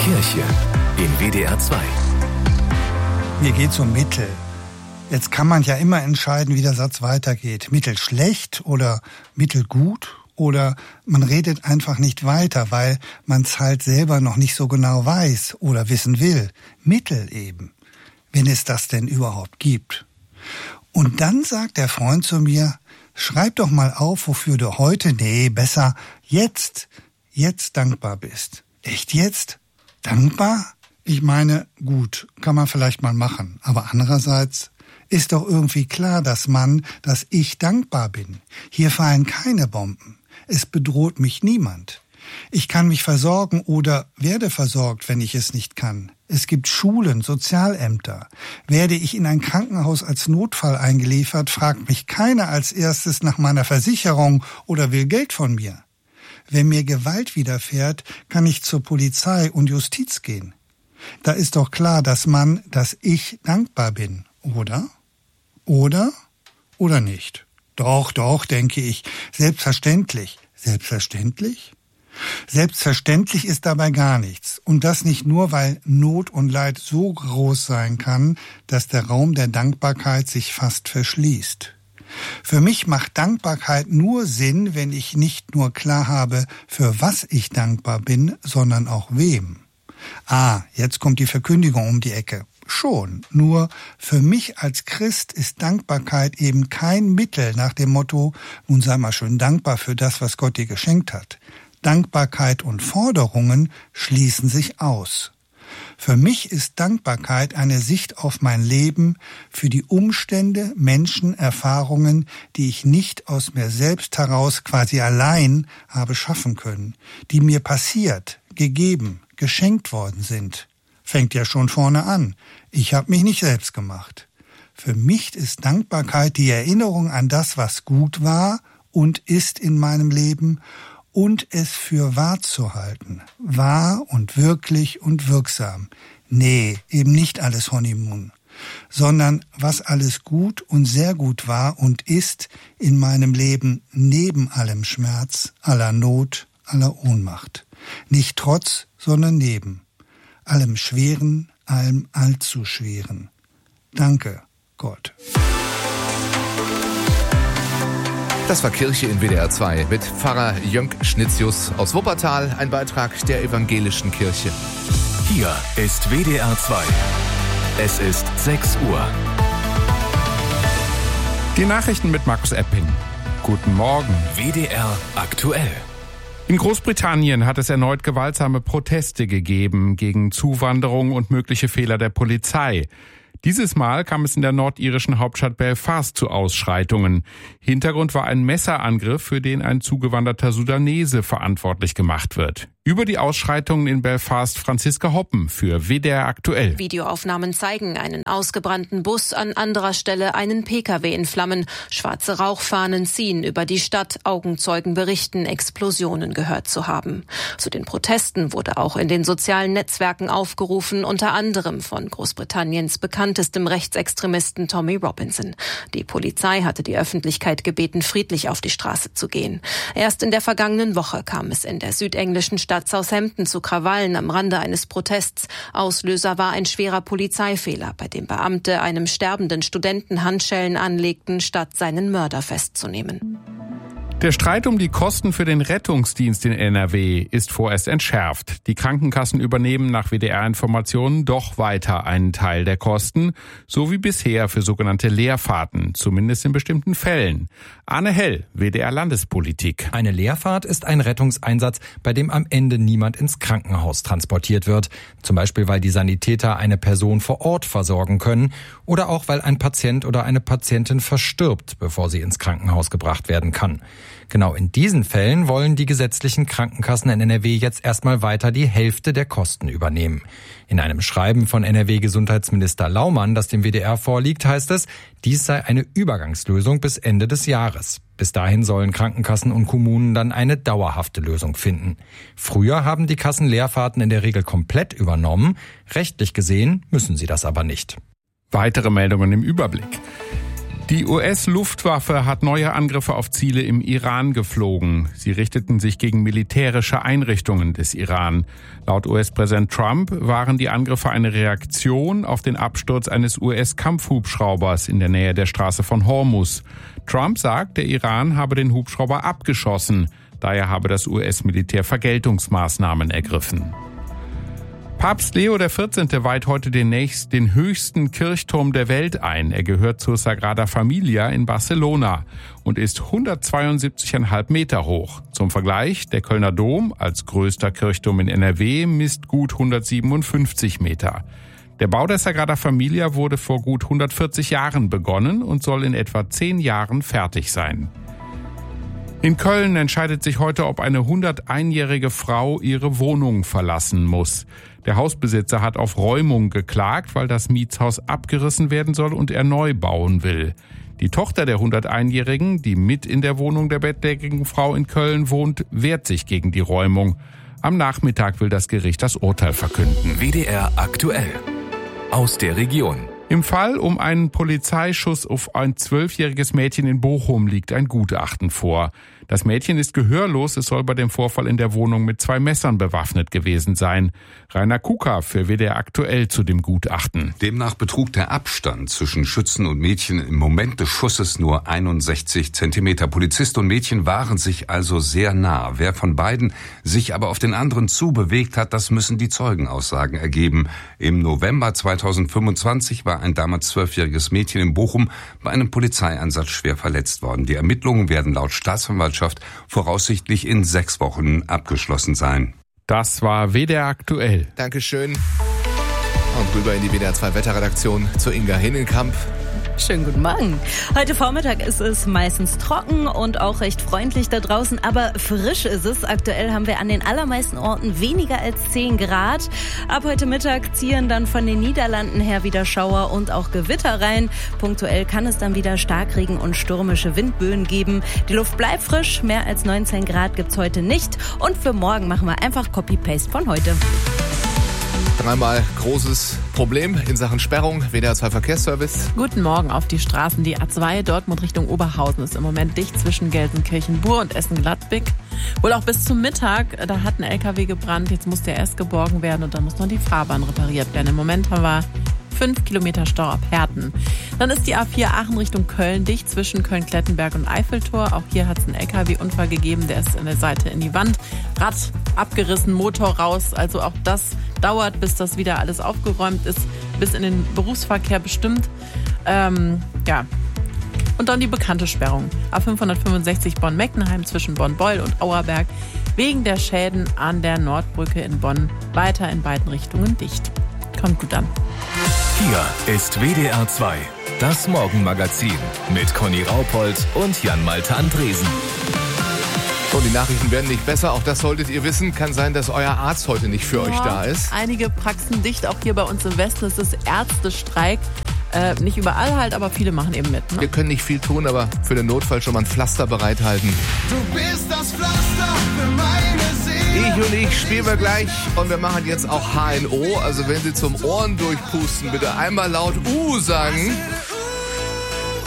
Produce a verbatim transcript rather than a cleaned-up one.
Kirche in W D R zwei. Mir geht's um Mittel. Jetzt kann man ja immer entscheiden, wie der Satz weitergeht. Mittel schlecht oder Mittel gut? Oder man redet einfach nicht weiter, weil man es halt selber noch nicht so genau weiß oder wissen will. Mittel eben, wenn es das denn überhaupt gibt. Und dann sagt der Freund zu mir, schreib doch mal auf, wofür du heute, nee, besser jetzt, jetzt dankbar bist. Echt jetzt? Dankbar? Ich meine, gut, kann man vielleicht mal machen, aber andererseits ist doch irgendwie klar, dass man, dass ich dankbar bin. Hier fallen keine Bomben. Es bedroht mich niemand. Ich kann mich versorgen oder werde versorgt, wenn ich es nicht kann. Es gibt Schulen, Sozialämter. Werde ich in ein Krankenhaus als Notfall eingeliefert, fragt mich keiner als erstes nach meiner Versicherung oder will Geld von mir. Wenn mir Gewalt widerfährt, kann ich zur Polizei und Justiz gehen. Da ist doch klar, dass man, dass ich dankbar bin, oder? Oder? Oder nicht? Doch, doch, denke ich. Selbstverständlich. Selbstverständlich? Selbstverständlich ist dabei gar nichts. Und das nicht nur, weil Not und Leid so groß sein kann, dass der Raum der Dankbarkeit sich fast verschließt. Für mich macht Dankbarkeit nur Sinn, wenn ich nicht nur klar habe, für was ich dankbar bin, sondern auch wem. Ah, jetzt kommt die Verkündigung um die Ecke. Schon, nur für mich als Christ ist Dankbarkeit eben kein Mittel nach dem Motto, nun sei mal schön dankbar für das, was Gott dir geschenkt hat. Dankbarkeit und Forderungen schließen sich aus. Für mich ist Dankbarkeit eine Sicht auf mein Leben, für die Umstände, Menschen, Erfahrungen, die ich nicht aus mir selbst heraus quasi allein habe schaffen können, die mir passiert, gegeben, geschenkt worden sind. Fängt ja schon vorne an. Ich habe mich nicht selbst gemacht. Für mich ist Dankbarkeit die Erinnerung an das, was gut war und ist in meinem Leben und es für wahr zu halten. Wahr und wirklich und wirksam. Nee, eben nicht alles Honeymoon, sondern was alles gut und sehr gut war und ist in meinem Leben neben allem Schmerz, aller Not, aller Ohnmacht. Nicht trotz, sondern neben. Allem Schweren, allem allzu Schweren. Danke, Gott. Das war Kirche in W D R zwei mit Pfarrer Jönk Schnitzius aus Wuppertal, ein Beitrag der evangelischen Kirche. Hier ist W D R zwei. Es ist sechs Uhr. Die Nachrichten mit Markus Epping. Guten Morgen. W D R aktuell. In Großbritannien hat es erneut gewaltsame Proteste gegeben gegen Zuwanderung und mögliche Fehler der Polizei. Dieses Mal kam es in der nordirischen Hauptstadt Belfast zu Ausschreitungen. Hintergrund war ein Messerangriff, für den ein zugewanderter Sudanese verantwortlich gemacht wird. Über die Ausschreitungen in Belfast Franziska Hoppen für W D R aktuell. Videoaufnahmen zeigen einen ausgebrannten Bus, an anderer Stelle einen Pkw in Flammen. Schwarze Rauchfahnen ziehen über die Stadt. Augenzeugen berichten, Explosionen gehört zu haben. Zu den Protesten wurde auch in den sozialen Netzwerken aufgerufen, unter anderem von Großbritanniens bekanntestem Rechtsextremisten Tommy Robinson. Die Polizei hatte die Öffentlichkeit gebeten, friedlich auf die Straße zu gehen. Erst in der vergangenen Woche kam es in der südenglischen Stadt Southampton zu Krawallen am Rande eines Protests. Auslöser war ein schwerer Polizeifehler, bei dem Beamte einem sterbenden Studenten Handschellen anlegten, statt seinen Mörder festzunehmen. Der Streit um die Kosten für den Rettungsdienst in N R W ist vorerst entschärft. Die Krankenkassen übernehmen nach W D R-Informationen doch weiter einen Teil der Kosten, so wie bisher für sogenannte Leerfahrten, zumindest in bestimmten Fällen. Arne Hell, W D R Landespolitik. Eine Leerfahrt ist ein Rettungseinsatz, bei dem am Ende niemand ins Krankenhaus transportiert wird. Zum Beispiel, weil die Sanitäter eine Person vor Ort versorgen können oder auch, weil ein Patient oder eine Patientin verstirbt, bevor sie ins Krankenhaus gebracht werden kann. Genau in diesen Fällen wollen die gesetzlichen Krankenkassen in N R W jetzt erstmal weiter die Hälfte der Kosten übernehmen. In einem Schreiben von N R W-Gesundheitsminister Laumann, das dem W D R vorliegt, heißt es, dies sei eine Übergangslösung bis Ende des Jahres. Bis dahin sollen Krankenkassen und Kommunen dann eine dauerhafte Lösung finden. Früher haben die Kassen Leerfahrten in der Regel komplett übernommen. Rechtlich gesehen müssen sie das aber nicht. Weitere Meldungen im Überblick. Die U S-Luftwaffe hat neue Angriffe auf Ziele im Iran geflogen. Sie richteten sich gegen militärische Einrichtungen des Iran. Laut U S-Präsident Trump waren die Angriffe eine Reaktion auf den Absturz eines U S-Kampfhubschraubers in der Nähe der Straße von Hormuz. Trump sagt, der Iran habe den Hubschrauber abgeschossen. Daher habe das U S-Militär Vergeltungsmaßnahmen ergriffen. Papst Leo der vierzehnte weiht heute demnächst den höchsten Kirchturm der Welt ein. Er gehört zur Sagrada Familia in Barcelona und ist hundertzweiundsiebzig Komma fünf Meter hoch. Zum Vergleich, der Kölner Dom als größter Kirchturm in N R W misst gut hundertsiebenundfünfzig Meter. Der Bau der Sagrada Familia wurde vor gut hundertvierzig Jahren begonnen und soll in etwa zehn Jahren fertig sein. In Köln entscheidet sich heute, ob eine hunderteinjährige Frau ihre Wohnung verlassen muss. Der Hausbesitzer hat auf Räumung geklagt, weil das Mietshaus abgerissen werden soll und er neu bauen will. Die Tochter der hunderteinjährigen, die mit in der Wohnung der bettlägerigen Frau in Köln wohnt, wehrt sich gegen die Räumung. Am Nachmittag will das Gericht das Urteil verkünden. W D R aktuell. Aus der Region. Im Fall um einen Polizeischuss auf ein zwölfjähriges Mädchen in Bochum liegt ein Gutachten vor. Das Mädchen ist gehörlos, es soll bei dem Vorfall in der Wohnung mit zwei Messern bewaffnet gewesen sein. Rainer Kuka für W D R aktuell zu dem Gutachten. Demnach betrug der Abstand zwischen Schützen und Mädchen im Moment des Schusses nur einundsechzig Zentimeter. Polizist und Mädchen waren sich also sehr nah. Wer von beiden sich aber auf den anderen zubewegt hat, das müssen die Zeugenaussagen ergeben. Im November zweitausendfünfundzwanzig war ein damals zwölfjähriges Mädchen in Bochum bei einem Polizeieinsatz schwer verletzt worden. Die Ermittlungen werden laut Staatsanwaltschaft voraussichtlich in sechs Wochen abgeschlossen sein. Das war W D R aktuell. Dankeschön. Und rüber in die W D R zwei Wetterredaktion zu Inga Hinnenkamp. Schönen guten Morgen. Heute Vormittag ist es meistens trocken und auch recht freundlich da draußen, aber frisch ist es. Aktuell haben wir an den allermeisten Orten weniger als zehn Grad. Ab heute Mittag ziehen dann von den Niederlanden her wieder Schauer und auch Gewitter rein. Punktuell kann es dann wieder Starkregen und stürmische Windböen geben. Die Luft bleibt frisch, mehr als neunzehn Grad gibt's heute nicht. Und für morgen machen wir einfach Copy-Paste von heute. Dreimal großes Problem in Sachen Sperrung. W D R zwei Verkehrsservice. Guten Morgen auf die Straßen. Die A zwei Dortmund Richtung Oberhausen ist im Moment dicht zwischen Gelsenkirchen-Bur und Essen-Gladbeck. Wohl auch bis zum Mittag. Da hat ein L K W gebrannt. Jetzt muss der erst geborgen werden und dann muss noch die Fahrbahn repariert werden. Im Moment haben wir fünf Kilometer Stau ab Herten. Dann ist die A vier Aachen Richtung Köln dicht zwischen Köln-Klettenberg und Eiffeltor. Auch hier hat es einen L K W-Unfall gegeben. Der ist an der Seite in die Wand. Rad abgerissen, Motor raus. Also auch das dauert, bis das wieder alles aufgeräumt ist. Bis in den Berufsverkehr bestimmt. Ähm, ja. Und dann die bekannte Sperrung. A fünfhundertfünfundsechzig Bonn-Meckenheim zwischen Bonn-Beul und Auerberg. Wegen der Schäden an der Nordbrücke in Bonn weiter in beiden Richtungen dicht. Kommt gut an. Hier ist W D R zwei, das Morgenmagazin mit Conny Raupold und Jan-Malte Andresen. So, die Nachrichten werden nicht besser, auch das solltet ihr wissen. Kann sein, dass euer Arzt heute nicht für ja, euch da ist. Einige Praxen dicht, auch hier bei uns im Westen ist es Ärztestreik. Äh, nicht überall halt, aber viele machen eben mit. Ne? Wir können nicht viel tun, aber für den Notfall schon mal ein Pflaster bereithalten. Du bist das Pflaster für meine Seele. Ich und ich spielen wir gleich und wir machen jetzt auch H N O. Also wenn Sie zum Ohren durchpusten, bitte einmal laut U sagen.